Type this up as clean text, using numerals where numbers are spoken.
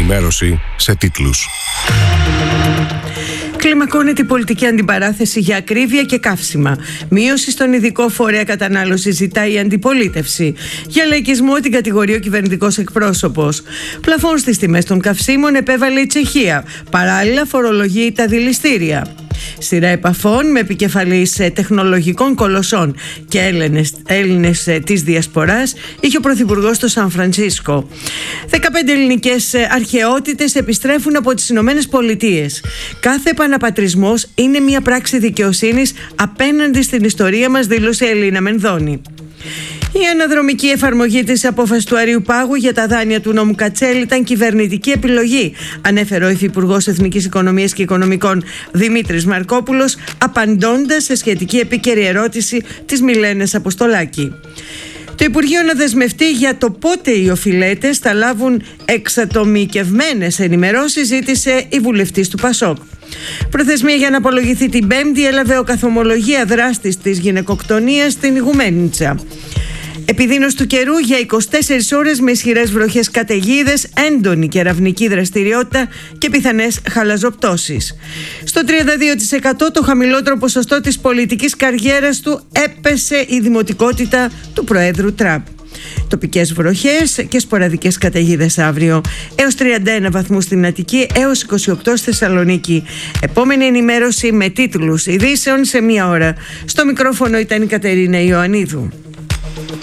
ενημέρωση σε τίτλους. Κλιμακώνεται η πολιτική αντιπαράθεση για ακρίβεια και καύσιμα. Μείωση στον ειδικό φορέα κατανάλωση ζητάει η αντιπολίτευση. Για λαϊκισμό την κατηγορεί ο κυβερνητικός εκπρόσωπος. Πλαφόν στις τιμές των καυσίμων επέβαλε η Τσεχία. Παράλληλα φορολογεί τα δηληστήρια. Σειρά επαφών με επικεφαλής τεχνολογικών κολοσσών και Έλληνες της Διασποράς είχε ο Πρωθυπουργός στο Σαν Φρανσίσκο. 15 ελληνικές αρχαιότητες επιστρέφουν από τις Ηνωμένες Πολιτείες. Κάθε επαναπατρισμός είναι μια πράξη δικαιοσύνης απέναντι στην ιστορία μας, δήλωσε η Ελίνα Μενδώνη. Η αναδρομική εφαρμογή της απόφασης του Αριουπάγου για τα δάνεια του νόμου Κατσέλη ήταν κυβερνητική επιλογή, ανέφερε ο Υφυπουργός Εθνικής Οικονομίας και Οικονομικών Δημήτρης Μαρκόπουλος, απαντώντας σε σχετική επίκαιρη ερώτηση της Μιλένες Αποστολάκη. Το Υπουργείο να δεσμευτεί για το πότε οι οφειλέτες θα λάβουν εξατομικευμένες ενημερώσεις, ζήτησε η βουλευτής του Πασόκ. Προθεσμία για να απολογηθεί την Πέμπτη έλαβε ο καθομολογία δράστης της γυναικοκτονίας στην Ιγουμένιτσα. Επιδείνωση του καιρού για 24 ώρες με ισχυρές βροχές, καταιγίδες, έντονη κεραυνική δραστηριότητα και πιθανές χαλαζοπτώσεις. Στο 32% το χαμηλότερο ποσοστό της πολιτικής καριέρας του έπεσε η δημοτικότητα του Προέδρου Τραμπ. Τοπικές βροχές και σποραδικές καταιγίδες αύριο. Έως 31 βαθμούς στην Αττική, έως 28 στη Θεσσαλονίκη. Επόμενη ενημέρωση με τίτλους ειδήσεων σε μία ώρα. Στο μικρόφωνο ήταν η Κατερίνα Ιωαννίδου.